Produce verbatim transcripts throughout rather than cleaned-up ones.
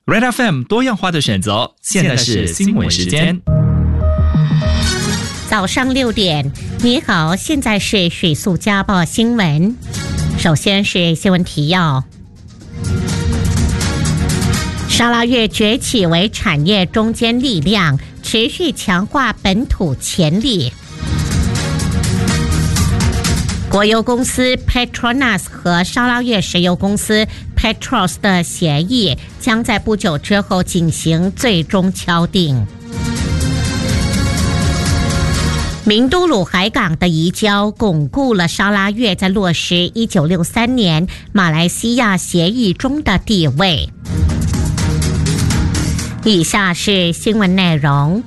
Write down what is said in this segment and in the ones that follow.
Red F M 多样化的选择，现在是新闻时间。 早上六点，你好，现在是水素家报新闻。首先是新闻提要：沙拉越崛起为产业中坚力量，持续强化本土潜力。国油公司 Petronas 和沙拉越石油公司 Petros 的协议将在不久之后进行最终敲定。明都鲁海港的移交巩固了沙拉越在落实一九六三年马来西亚协议中的地位。以下是新闻内容。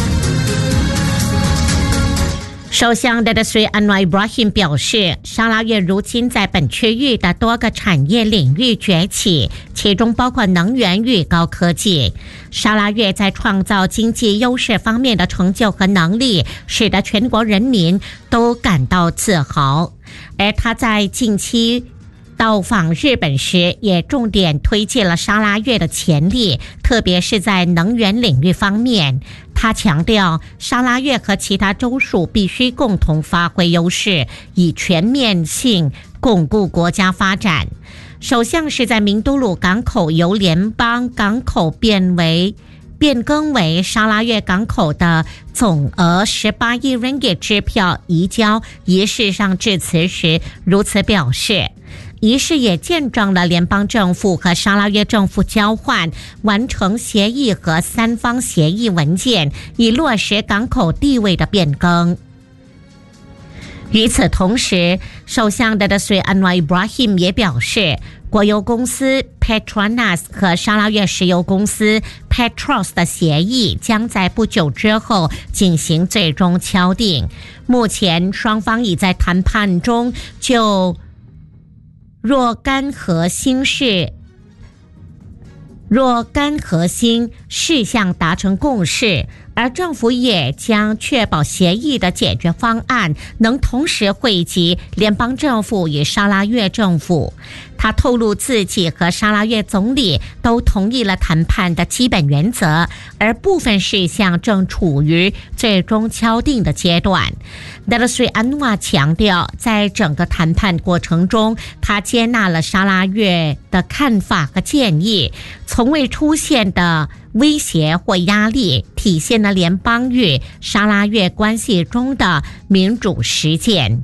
首相 Datuk Seri Anwar Ibrahim 表示，沙拉越如今在本区域的多个产业领域崛起，其中包括能源与高科技。沙拉越在创造经济优势方面的成就和能力，使得全国人民都感到自豪。而他在近期到访日本时，也重点推荐了沙拉越的潜力，特别是在能源领域方面。他强调，沙拉越和其他州属必须共同发挥优势，以全面性巩固国家发展。首相是在明都鲁港口由联邦港口变为变更为沙拉越港口的总额十八亿 ringgit 支票移交仪式上致辞时如此表示。仪式也见证了联邦政府和沙拉越政府交换完成协议和三方协议文件，以落实港口地位的变更。与此同时，首相 Datuk Seri Anwar Ibrahim 也表示，国油公司 Petronas 和沙拉越石油公司 Petros 的协议将在不久之后进行最终敲定。目前双方已在谈判中就若干核心事若干核心事项达成共识，而政府也将确保协议的解决方案能同时惠及联邦政府与沙拉越政府。他透露自己和沙拉越总理都同意了谈判的基本原则，而部分事项正处于最终敲定的阶段。Datuk Seri Anwar 强调，在整个谈判过程中，他接纳了沙拉越的看法和建议，从未出现的威胁或压力体现了联邦与沙拉越关系中的民主实践。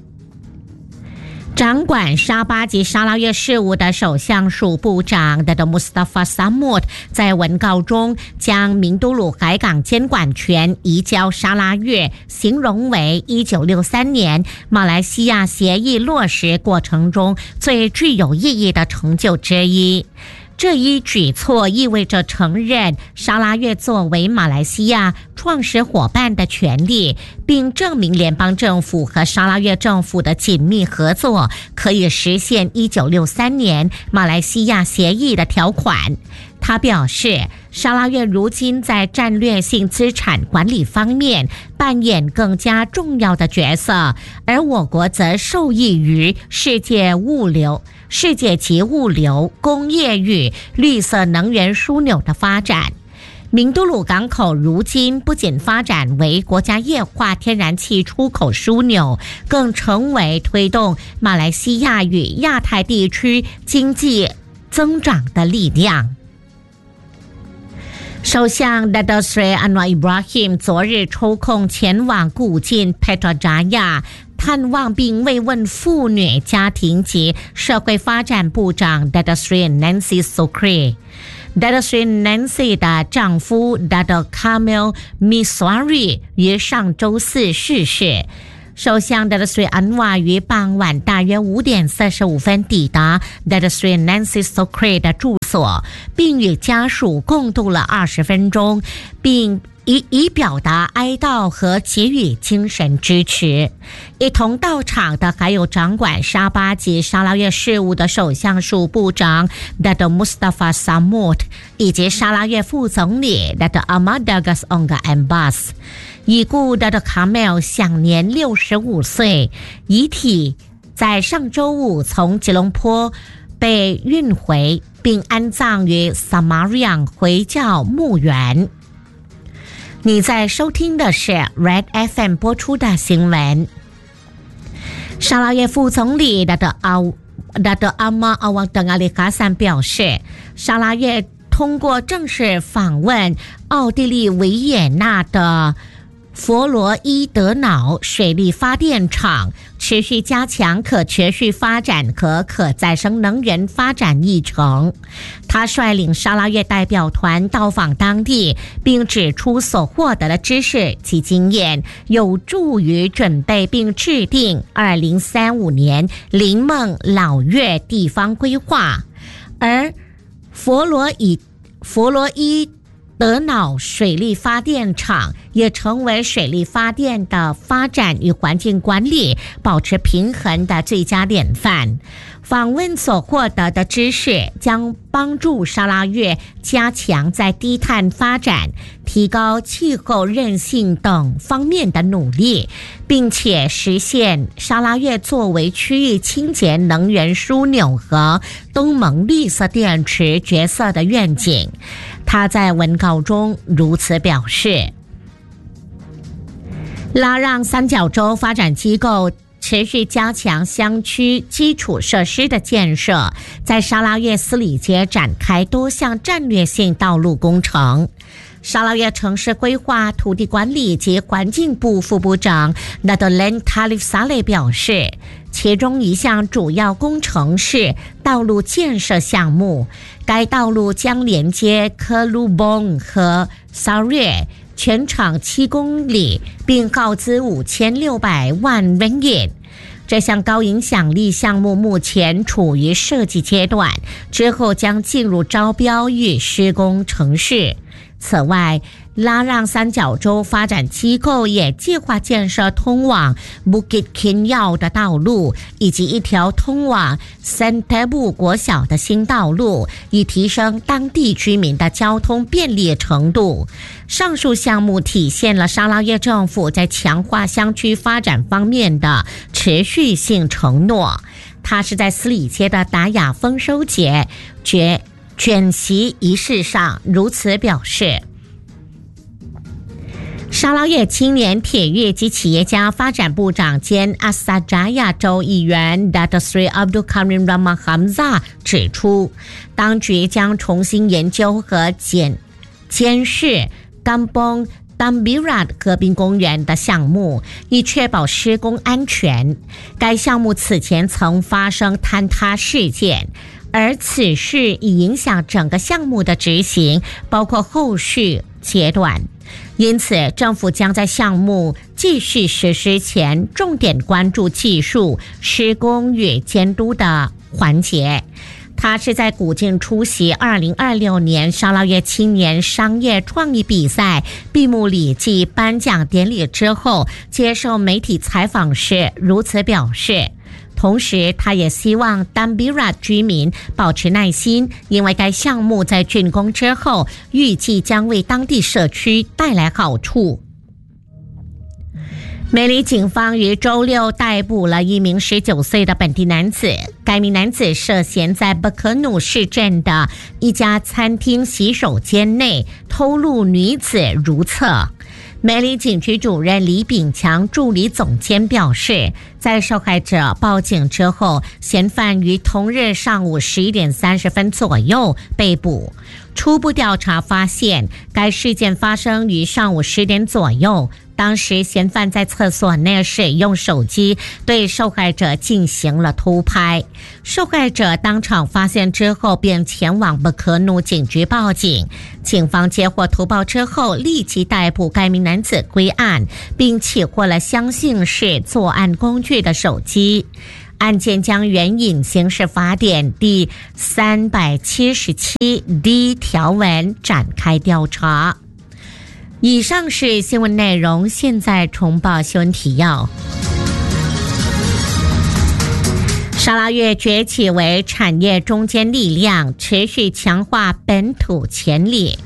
掌管沙巴及沙拉越事务的首相署部长 Datuk Mustafa Samud 在文告中将明都鲁海港监管权移交沙拉越形容为一九六三年马来西亚协议落实过程中最具有意义的成就之一。这一举措意味着承认沙拉越作为马来西亚创始伙伴的权利，并证明联邦政府和沙拉越政府的紧密合作可以实现一九六三年马来西亚协议的条款。他表示，沙拉越如今在战略性资产管理方面扮演更加重要的角色，而我国则受益于世界物流、世界级物流、工业与绿色能源枢纽的发展。明都鲁港口如今不仅发展为国家液化天然气出口枢纽，更成为推动马来西亚与亚太地区经济增长的力量。首相 Datuk Seri Anwar Ibrahim 昨日抽空前往古晋 Putrajaya 探望并慰问妇女、家庭及社会发展部长 Datuk Seri Nancy Sukri。Datuk Seri Nancy 的丈夫 Datuk Kamil Miswari 于上周四逝世。首相 Datuk Seri Anwar 于傍晚大约五点四十五分抵达 Datuk Seri Nancy Sukri 的住所，并与家属共度了二十分钟，并以以表达哀悼和给予精神支持。一同到场的还有掌管沙巴及沙拉越事务的首相署部长 Datuk Mustafa Samud 以及沙拉越副总理 Datuk Ahmad Dagas Onga Ambas。已故 Datuk Kamil 享年六十五岁，遗体在上周五从吉隆坡被运回并安葬于撒玛利亚回教墓园。你在收听的是 Red F M 播出的新闻。沙拉越副总理达德阿达德阿马阿旺登阿里卡桑表示，沙拉越通过正式访问奥地利维也纳的佛罗伊德瑙水力发电厂，持续加强可持续发展和可再生能源发展议程。他率领沙拉越代表团到访当地，并指出所获得的知识及经验有助于准备并制定二零三五年林梦老越地方规划。而佛罗伊佛罗伊德瑙水力发电厂也成为水力发电的发展与环境管理保持平衡的最佳典范。访问所获得的知识将帮助沙拉越加强在低碳发展、提高气候韧性等方面的努力，并且实现沙拉越作为区域清洁能源枢纽和东盟绿色电池角色的愿景。他在文稿中如此表示。拉让三角洲发展机构持续加强乡区基础设施的建设，在沙拉越斯里街展开多项战略性道路工程。沙拉越城市规划、土地管理及环境部副部长 Nadolen Talif Saleh 表示，其中一项主要工程是道路建设项目，该道路将连接科鲁邦和沙略，全长七公里，并耗资五千六百万 ringgit。这项高影响力项目目前处于设计阶段，之后将进入招标与施工程序。此外，拉让三角洲发展机构也计划建设通往 Bukit Kinyao 的道路，以及一条通往 Santabu 国小的新道路，以提升当地居民的交通便利程度。上述项目体现了沙拉越政府在强化乡区发展方面的持续性承诺。他是在斯里街的达雅丰收节决卷席仪式上如此表示。沙拉越青年体育及企业家发展部长兼阿萨扎亚州议员 Dato Sri Abdul Karim Rahman Hamzah 指出，当局将重新研究和检监视甘邦Dambirat 河滨公园的项目，以确保施工安全。该项目此前曾发生坍塌事件，而此事已影响整个项目的执行，包括后续阶段。因此，政府将在项目继续实施前，重点关注技术、施工与监督的环节。他是在古晋出席二零二六年沙拉越青年商业创意比赛闭幕礼暨颁奖典礼之后，接受媒体采访时如此表示。同时，他也希望丹比拉居民保持耐心，因为该项目在竣工之后，预计将为当地社区带来好处。美里警方于周六逮捕了一名十九岁的本地男子，该名男子涉嫌在布可努市镇的一家餐厅洗手间内偷录女子如厕。美里警局主任李炳强助理总监表示，在受害者报警之后，嫌犯于同日上午十一点三十分左右被捕。初步调查发现，该事件发生于上午十点左右。当时嫌犯在厕所内使用手机对受害者进行了偷拍，受害者当场发现之后便前往布可努警局报警。警方接获投报之后，立即逮捕该名男子归案，并起获了相信是作案工具的手机。案件将援引刑事法典第三百七十七 D 条文展开调查。以上是新闻内容，现在重报新闻提要。沙拉越崛起为产业中坚力量，持续强化本土潜力。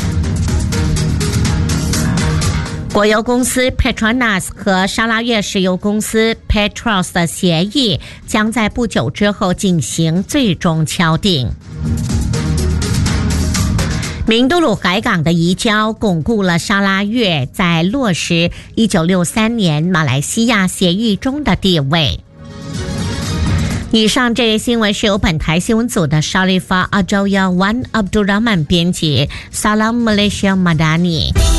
国油公司 Petronas 和沙拉越石油公司 Petros 的协议将在不久之后进行最终敲定。 明都鲁海港的移交巩固了沙拉越在落实一九六三年马来西亚协议中的地位。以上这类新闻是由本台新闻组的 Sharifah Adawiyah Wan Abdul Rahman 编辑 Salam Malaysia Madani。